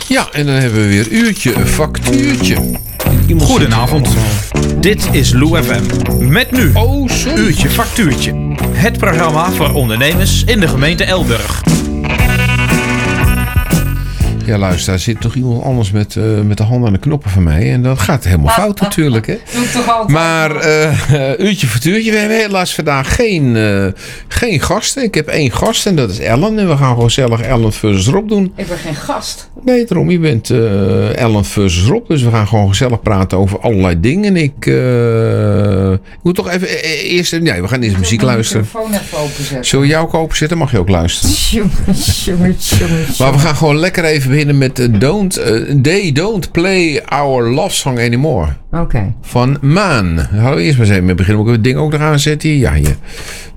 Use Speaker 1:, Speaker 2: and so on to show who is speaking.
Speaker 1: Ja, en dan hebben we weer uurtje, factuurtje.
Speaker 2: Goedenavond. Dit is Lou FM. Met nu Uurtje Factuurtje. Het programma voor ondernemers in de gemeente Elburg.
Speaker 1: Ja, luister, daar zit toch iemand anders met de handen aan de knoppen van mij. En dat gaat helemaal fout natuurlijk, hè.
Speaker 3: Doe ik toch altijd.
Speaker 1: Maar uurtje factuurtje. We hebben helaas vandaag geen gasten. Ik heb 1 gast en dat is Ellen. En we gaan gewoon gezellig Ellen versus Rob doen.
Speaker 3: Ik ben geen gast.
Speaker 1: Nee, daarom. Je bent Ellen versus Rob. Dus we gaan gewoon gezellig praten over allerlei dingen. Ik moet toch even eerst... Nee, we gaan eerst muziek luisteren.
Speaker 3: Ik wil de telefoon even openzetten.
Speaker 1: Zullen we jou ook openzetten? Mag je ook luisteren.
Speaker 3: Jongen.
Speaker 1: Maar we gaan gewoon lekker even beginnen met They Don't Play Our Love Song Anymore.
Speaker 3: Oké.
Speaker 1: Van Maan. Gaan we eerst maar eens even mee beginnen. Moet ik het ding ook nog aanzetten? Ja, hier.